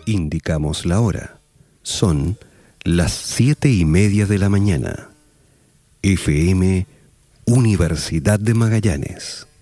Indicamos la hora. Son las 7:30 de la mañana. FM Universidad de Magallanes.